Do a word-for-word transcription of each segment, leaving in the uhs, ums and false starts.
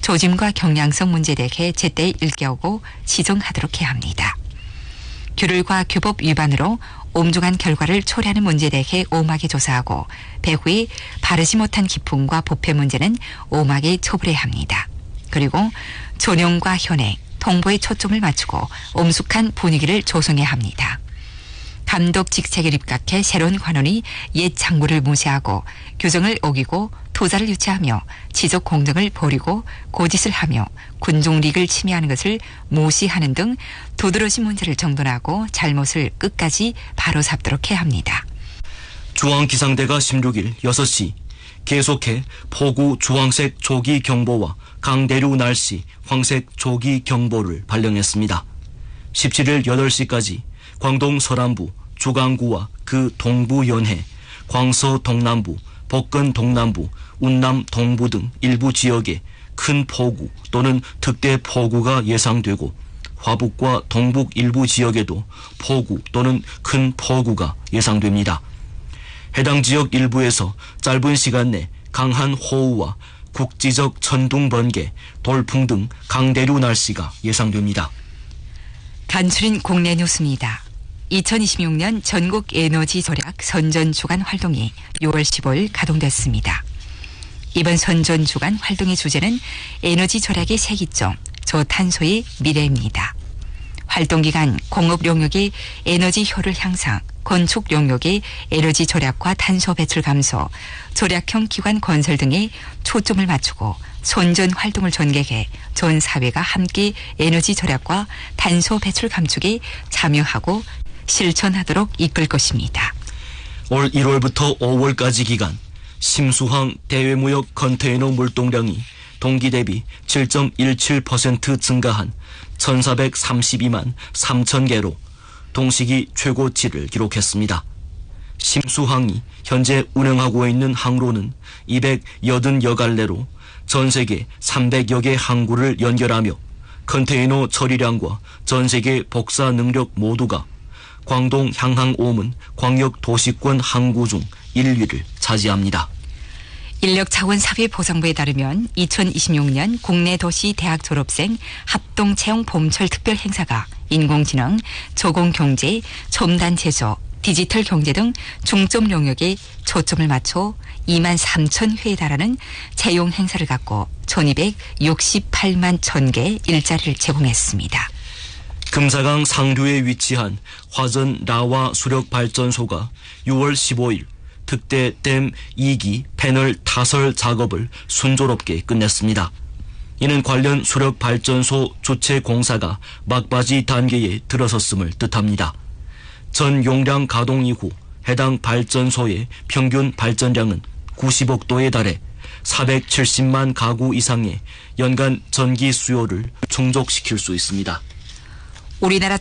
조짐과 경량성 문제에 대해 제때 일깨우고 지정하도록 해야 합니다. 규율과 규법 위반으로 옴중한 결과를 초래하는 문제에 대해 엄하게 조사하고 배후에 바르지 못한 기풍과 부패 문제는 엄하게 처벌해야 합니다. 그리고 존용과 현행, 통보에 초점을 맞추고 엄숙한 분위기를 조성해야 합니다. 감독 직책에 입각해 새로운 관원이 옛 장부를 무시하고 규정을 어기고 투자를 유치하며 지적 공정을 버리고 고짓을 하며 군중리익을 침해하는 것을 무시하는 등 두드러진 문제를 정돈하고 잘못을 끝까지 바로잡도록 해야 합니다. 중앙기상대가 십육 일 여섯 시 계속해 폭우 주황색 조기 경보와 강대류 날씨 황색 조기 경보를 발령했습니다. 십칠 일 여덟 시까지 광동 서남부, 주강구와 그 동부 연해, 광서 동남부, 복근 동남부, 운남 동부 등 일부 지역에 큰 폭우 또는 특대 폭우가 예상되고 화북과 동북 일부 지역에도 폭우 또는 큰 폭우가 예상됩니다. 해당 지역 일부에서 짧은 시간 내 강한 호우와 국지적 천둥 번개, 돌풍 등 강대류 날씨가 예상됩니다. 간추린 국내 뉴스입니다. 이천이십육 년 전국 에너지 절약 선전 주간 활동이 유월 십오일 가동됐습니다. 이번 선전 주간 활동의 주제는 에너지 절약의 세기점, 저탄소의 미래입니다. 활동 기간 공업 영역의 에너지 효율 향상, 건축 영역의 에너지 절약과 탄소 배출 감소, 절약형 기관 건설 등에 초점을 맞추고 선전 활동을 전개해 전 사회가 함께 에너지 절약과 탄소 배출 감축에 참여하고 실천하도록 이끌 것입니다. 올 일월부터 오월까지 기간 심수항 대외무역 컨테이너 물동량이 동기 대비 칠 점 일칠 퍼센트 증가한 천사백삼십이만 삼천 개로 동시기 최고치를 기록했습니다. 심수항이 현재 운행하고 있는 항로는 이백팔십여 갈래로 전 세계 삼백여 개 항구를 연결하며 컨테이너 처리량과 전 세계 복사 능력 모두가 광동 향항 오문 광역 도시권 항구 중 일 위를 차지합니다. 인력자원사회보장부에 따르면 이천이십육 년 국내 도시 대학 졸업생 합동 채용 봄철 특별 행사가 인공지능, 조공경제, 첨단 제조, 디지털 경제 등 중점 영역에 초점을 맞춰 이만 삼천 회에 달하는 채용 행사를 갖고 천이백육십팔만 천 개 일자리를 제공했습니다. 금사강 상류에 위치한 화전 라와 수력발전소가 유월 십오일 특대 댐 이 기 패널 타설 작업을 순조롭게 끝냈습니다. 이는 관련 수력발전소 주체 공사가 막바지 단계에 들어섰음을 뜻합니다. 전 용량 가동 이후 해당 발전소의 평균 발전량은 구십억 도에 달해 사백칠십만 가구 이상의 연간 전기 수요를 충족시킬 수 있습니다. 우리나라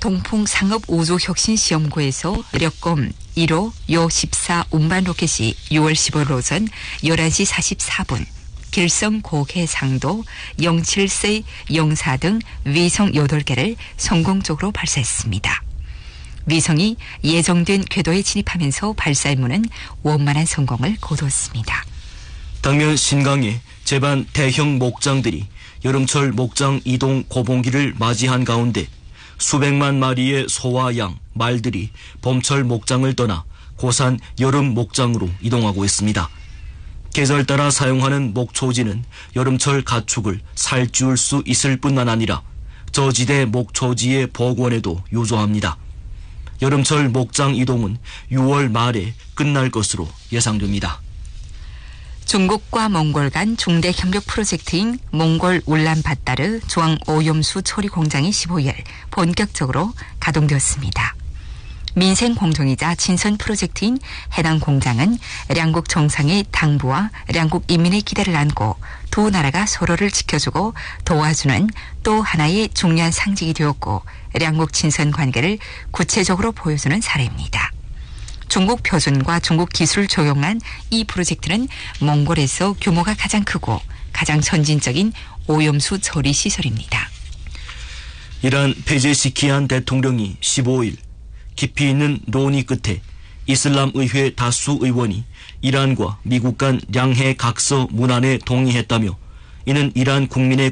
동풍상업우주혁신시험구에서 력검 일 호 요 십사 운반 로켓이 유월 십오일 오전 열한 시 사십사 분 길성 고해상도 영칠 세 영사 등 위성 여덟 개를 성공적으로 발사했습니다. 위성이 예정된 궤도에 진입하면서 발사 임무는 원만한 성공을 거두었습니다. 당면 신강에 제반 대형 목장들이 여름철 목장 이동 고봉기를 맞이한 가운데 수백만 마리의 소와 양, 말들이 봄철 목장을 떠나 고산 여름 목장으로 이동하고 있습니다. 계절 따라 사용하는 목초지는 여름철 가축을 살찌울 수 있을 뿐만 아니라 저지대 목초지의 복원에도 유조합니다. 여름철 목장 이동은 유월 말에 끝날 것으로 예상됩니다. 중국과 몽골 간 중대 협력 프로젝트인 몽골 울란바타르 중앙 오염수 처리 공장이 십오일 본격적으로 가동되었습니다. 민생 공정이자 친선 프로젝트인 해당 공장은 양국 정상의 당부와 양국 인민의 기대를 안고 두 나라가 서로를 지켜주고 도와주는 또 하나의 중요한 상징이 되었고 양국 친선 관계를 구체적으로 보여주는 사례입니다. 중국 표준과 중국 기술을 적용한 이 프로젝트는 몽골에서 규모가 가장 크고 가장 선진적인 오염수 처리 시설입니다. 이란 페제시키안 대통령이 십오일 깊이 있는 논의 끝에 이슬람의회 다수 의원이 이란과 미국 간 양해 각서 문안에 동의했다며 이는 이란 국민의